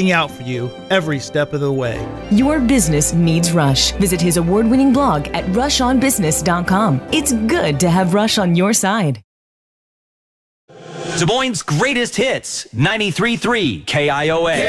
looking out for you every step of the way. Your business needs Rush. Visit his award-winning blog at rushonbusiness.com. It's good to have Rush on your side. Des Moines' greatest hits, 93.3 KIOA.